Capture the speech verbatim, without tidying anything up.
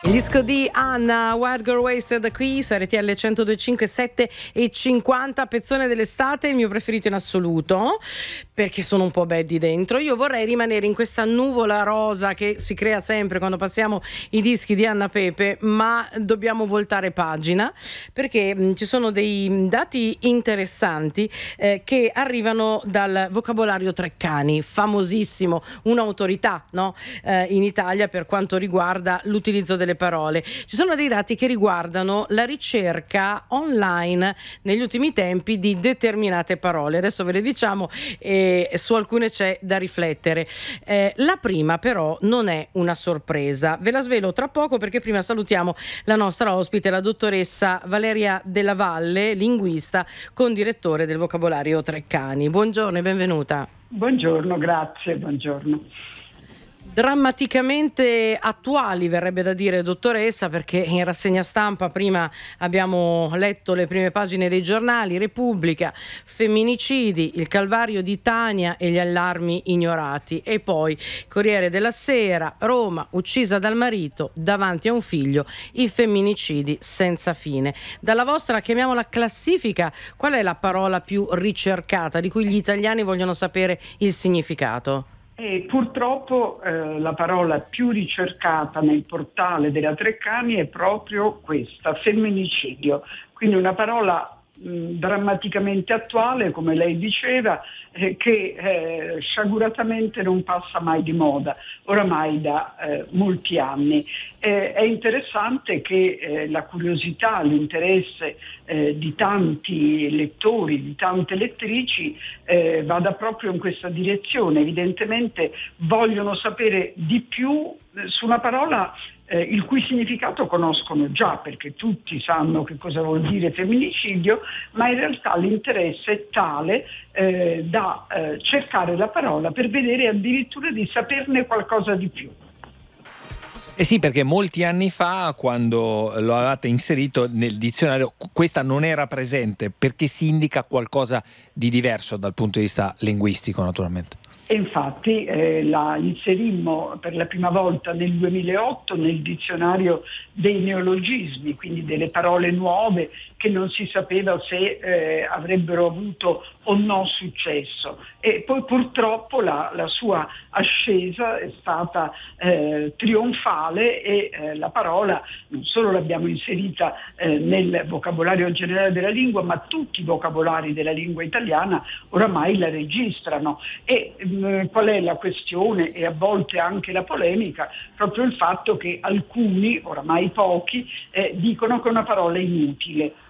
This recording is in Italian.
Il disco di Anna, Wild Girl Wasted, qui su R T L centodue e cinque, sette e cinquanta, pezzone dell'estate, il mio preferito in assoluto, perché sono un po' baddy dentro. Io vorrei rimanere in questa nuvola rosa che si crea sempre quando passiamo i dischi di Anna Pepe, ma dobbiamo voltare pagina, perché mh, ci sono dei dati interessanti eh, che arrivano dal vocabolario Treccani, famosissimo, un'autorità, no? eh, in Italia per quanto riguarda l'utilizzo delle parole. Ci sono dei dati che riguardano la ricerca online negli ultimi tempi di determinate parole. Adesso ve le diciamo e su alcune c'è da riflettere. Eh, la prima però non è una sorpresa, ve la svelo tra poco, perché prima salutiamo la nostra ospite, la dottoressa Valeria Della Valle, linguista, condirettore del vocabolario Treccani. Buongiorno e benvenuta. Buongiorno, grazie, buongiorno. Drammaticamente attuali, verrebbe da dire, dottoressa, perché in rassegna stampa prima abbiamo letto le prime pagine dei giornali: Repubblica, femminicidi, il calvario di Tania e gli allarmi ignorati, e poi Corriere della Sera, Roma uccisa dal marito davanti a un figlio, i femminicidi senza fine. Dalla vostra, chiamiamola classifica, qual è la parola più ricercata di cui gli italiani vogliono sapere il significato? E purtroppo eh, la parola più ricercata nel portale della Treccani è proprio questa, femminicidio. Quindi una parola mh, drammaticamente attuale, come lei diceva, eh, che eh, sciaguratamente non passa mai di moda, oramai da eh, molti anni. Eh, è interessante che eh, la curiosità, l'interesse eh, di tanti lettori, di tante lettrici eh, vada proprio in questa direzione. Evidentemente vogliono sapere di più eh, su una parola eh, il cui significato conoscono già, perché tutti sanno che cosa vuol dire femminicidio, ma in realtà l'interesse è tale eh, da eh, cercare la parola per vedere addirittura di saperne qualcosa di più. Eh sì, perché molti anni fa, quando lo avevate inserito nel dizionario, questa non era presente, perché si indica qualcosa di diverso dal punto di vista linguistico, naturalmente. E infatti eh, la inserimmo per la prima volta nel duemilaotto nel dizionario dei neologismi, quindi delle parole nuove che non si sapeva se eh, avrebbero avuto o no successo. E poi purtroppo la, la sua ascesa è stata eh, trionfale e eh, la parola non solo l'abbiamo inserita eh, nel vocabolario generale della lingua, ma tutti i vocabolari della lingua italiana oramai la registrano. E mh, qual è la questione e a volte anche la polemica? Proprio il fatto che alcuni, oramai pochi, eh, dicono che è una parola inutile.